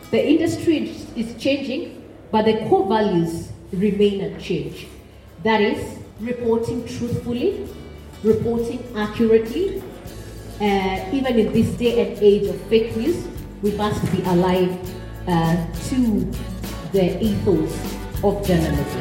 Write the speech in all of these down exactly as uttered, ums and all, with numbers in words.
The industry is changing, but the core values remain unchanged. That is, reporting truthfully, reporting accurately. Uh, even in this day and age of fake news, we must be alive uh, to the ethos of journalism.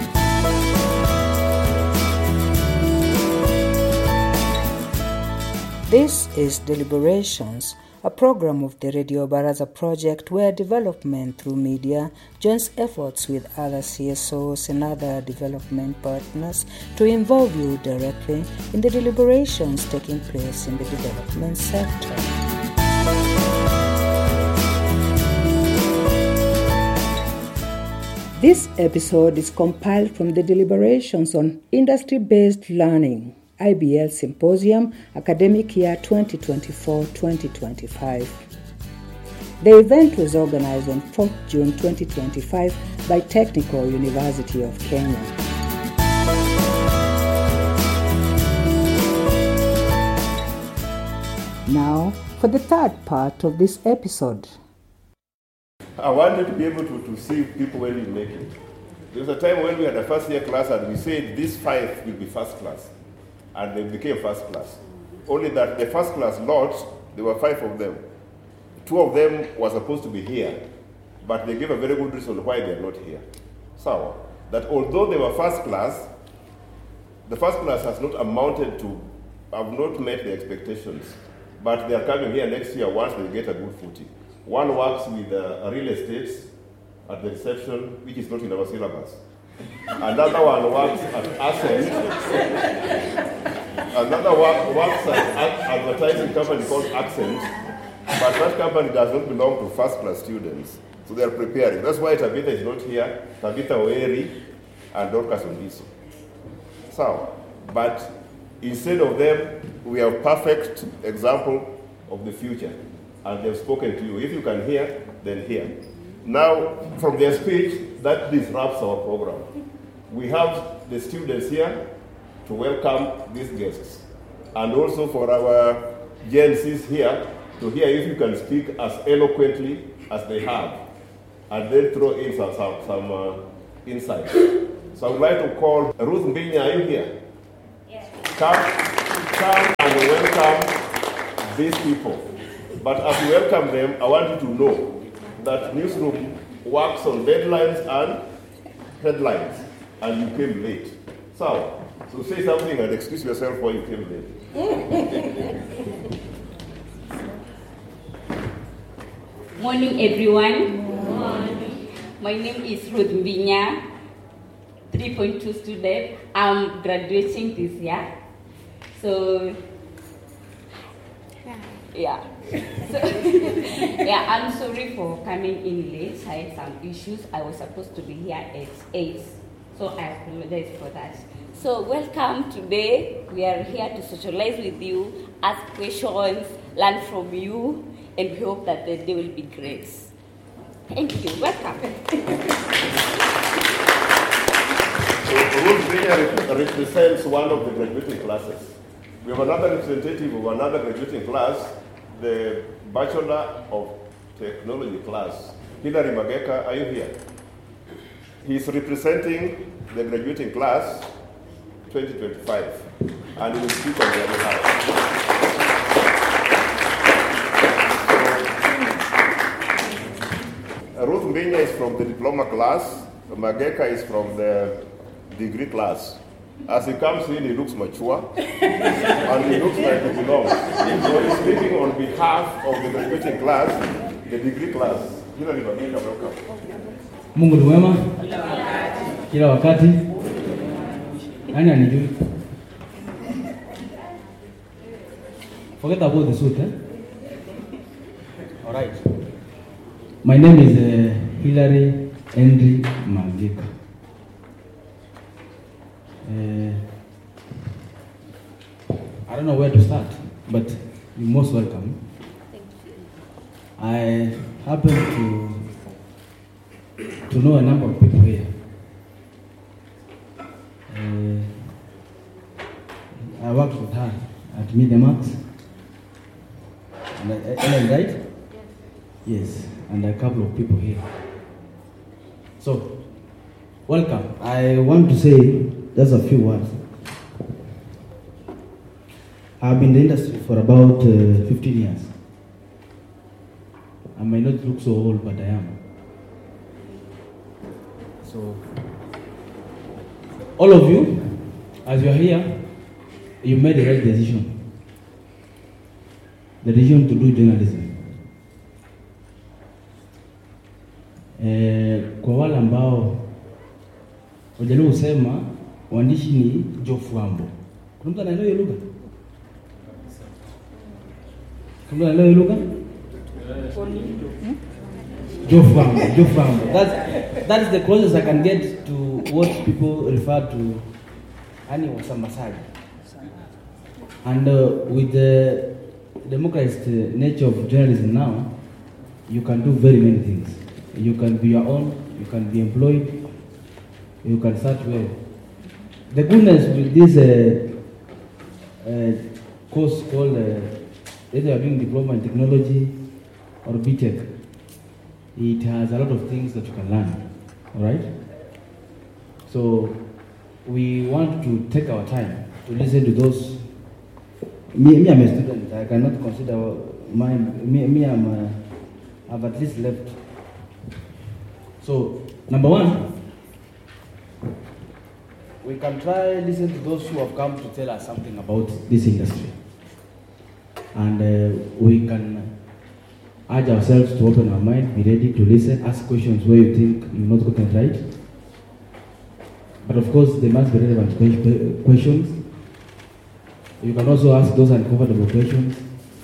This is Deliberations, a program of the Radio Baraza project where development through media joins efforts with other C S Os and other development partners to involve you directly in the deliberations taking place in the development sector. This episode is compiled from the deliberations on industry-based learning, I B L Symposium, Academic Year twenty twenty-four twenty twenty-five. The event was organized on fourth of June twenty twenty-five by Technical University of Kenya. Now, for the third part of this episode. I wanted to be able to, to see people when we make it. There was a time when we had a first year class and we said these five will be first class. And they became first class. Only that the first class lots, there were five of them. Two of them were supposed to be here, but they gave a very good reason why they are not here. So, that although they were first class, the first class has not amounted to, have not met the expectations. But they are coming here next year once they get a good footing. One works with uh, real estate at the reception, which is not in our syllabus. Another one works at Ascent. Another one works at an advertising company called Accent. But that company does not belong to first-class students. So they are preparing. That's why Tabitha is not here. Tabitha Oeri and Dorcas Ondiso. So, but instead of them, we have perfect example of the future. And they've spoken to you. If you can hear, then hear. Now, from their speech, that disrupts our program. We have the students here to welcome these guests. And also for our Gen Cs here to hear if you can speak as eloquently as they have. And then throw in some, some, some uh, insights. So I would like to call Ruth Mbinya. Are you here? Yes. Come, come and welcome these people. But as you welcome them, I want you to know that Newsroom works on deadlines and headlines, and you came late. So, so say something and excuse yourself why you came late. Morning, everyone. Morning. My name is Ruth Mbinya, three point two student. I'm graduating this year. So, yeah. So, yeah, I'm sorry for coming in late. I had some issues. I was supposed to be here at eight. So I apologize for that. So welcome today. We are here to socialize with you, ask questions, learn from you, and we hope that the day will be great. Thank you. Welcome. So Ruth Mbinya represents one of the graduating classes. We have another representative of another graduating class, the Bachelor of Technology class. Hilary Mageka, are you here? He's representing the graduating class twenty twenty-five, and he will speak on their behalf. So, Ruth Mbinya is from the diploma class, Mageka is from the degree class. As he comes in, he looks mature, and he looks like he belongs. So he's speaking on behalf of the graduating class, the degree class. Hilary Mageka, welcome. Mungu ni mwema kila wakati. Nani anijui? Forget about the suit, eh? All right. My name is uh, Hilary Henry Mageka. Uh, I don't know where to start, but you're most welcome. Thank you. I happen to to know a number of people here. Uh, I worked with her at Media Max. Ellen, right? Yes, and a couple of people here. So, welcome. I want to say just a few words. I've been in the industry for about uh, fifteen years. I may not look so old, but I am. So, all of you, as you are here, you made the right decision. The decision to do journalism. Eh, kwa wale ambao wajaribu kusema waandishi ni Jofwambo. Kuna mtu anaelewa hiyo lugha? Kuna mtu anaelewa hiyo lugha? Jofwambo, Jofwambo. That's that is the closest I can get to what people refer to ani wasambasaji. And uh, with the democratized uh, nature of journalism now, you can do very many things. You can be your own, you can be employed, you can start well. The goodness with this uh, uh, course called, uh, either you are doing diploma in technology or B Tech, it has a lot of things that you can learn, all right? So we want to take our time to listen to those. Me, me I'm a student, I cannot consider my, me, me I'm a, I've at least left. So, number one, we can try listen to those who have come to tell us something about this industry. And uh, we can urge ourselves to open our mind, be ready to listen, ask questions where you think you've not gotten right. But of course, they must be relevant que- questions. You can also ask those uncomfortable questions.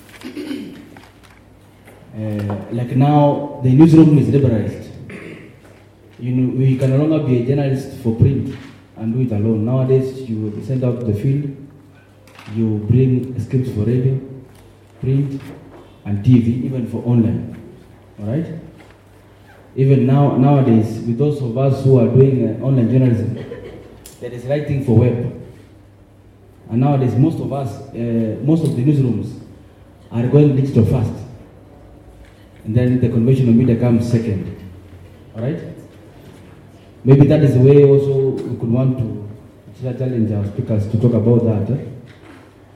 Uh, like now, the newsroom is liberalized. You know, we can no longer be a journalist for print and do it alone. Nowadays, you send out to the field, you bring scripts for radio, print, and T V, even for online. All right? Even now, nowadays, with those of us who are doing uh, online journalism, there is writing for web. And nowadays, most of us, uh, most of the newsrooms are going digital first. And then the conventional media comes second. All right? Maybe that is the way also we could want to challenge our speakers to talk about that. Eh?